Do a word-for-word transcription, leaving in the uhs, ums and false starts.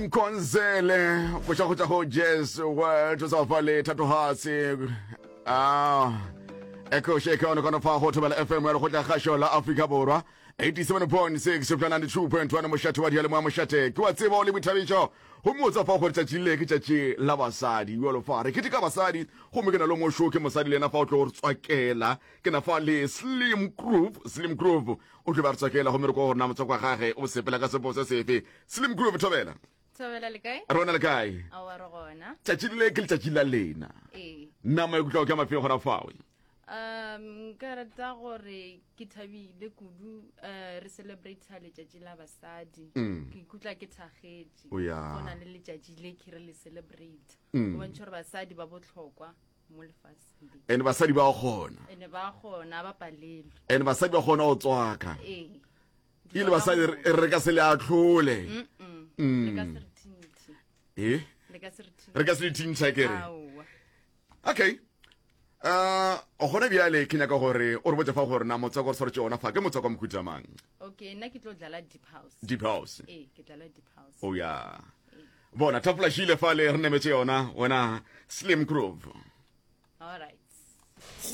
simkhonzele kushakutha ho jazz wethu sawuvale thathu hasi ah Echo shake on kona fa hotel F M ya khotla khasho la Africa Borwa eighty-seven point six to ninety-two point one moshate wa diale mo moshate ke wa tseba o le bithabiso ho motsa fa go tsatsile ke tsatsi la basadi yo lo fare ke tika basadi go me ke na lo mo show ke mosadi lena fa o tlo tswakela ke na fa le slim groove slim groove o ke ba tswakela go me re go rona motsa kwa gage o sepela ka sepo se sefe slim groove thobela thobela le kae rona le kae a wa re gona tsatsi le ke tsatsi la lena eh nna mo go tla ka mafelo gona fawe um ka rata gore ke thabile kudu uh, re celebrate ha letšatši la basadi ke ikutla ke thagetse o ya gona le letšatši le ke re le celebrate go bontšha gore basadi ba botlhokwa mo lefatsheng ene basadi ba gona ene ba gona ba palelwe ene basadi ba gona o tswaka eh ile basadi re ka se le atlhole le ka se re tintse eh le ka se re tintse re ka se le tintse ke re okay Uh, o gona biale ke nyaka gore o re botse fa gore na motsako re soretse ona fa ke motsako mkhutsa mang okay nna ke tlo dlala deep house deep house eh ke dlala deep house oh ya bona tafla shile fa le re nemetse yona wena slim groove all right